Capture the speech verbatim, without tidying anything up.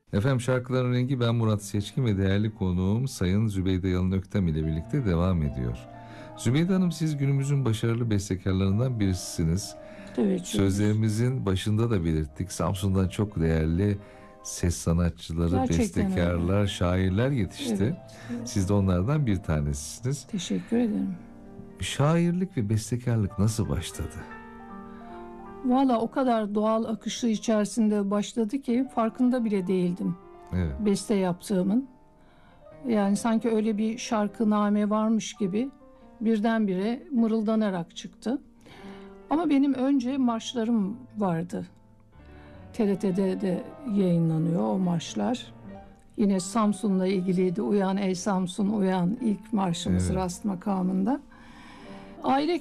Efendim Şarkıların Rengi, ben Murat Seçkin ve değerli konuğum Sayın Zübeyde Yalın Öktem ile birlikte devam ediyor. Zübeyde Hanım, siz günümüzün başarılı bestekarlarından birisiniz. Teveccühünüz. Sözlerimizin başında da belirttik. Samsun'dan çok değerli ses sanatçıları, Gerçekten bestekarlar, öyle. şairler yetişti. Evet, evet. Siz de onlardan bir tanesisiniz. Teşekkür ederim. Şairlik ve bestekarlık nasıl başladı? Valla o kadar doğal akışı içerisinde başladı ki farkında bile değildim Evet. beste yaptığımın. Yani sanki öyle bir şarkıname varmış gibi birdenbire mırıldanarak çıktı. Ama benim önce marşlarım vardı. T R T'de de yayınlanıyor o marşlar. Yine Samsun'la ilgiliydi. Uyan ey Samsun uyan, ilk marşımız Evet. rast makamında. Aile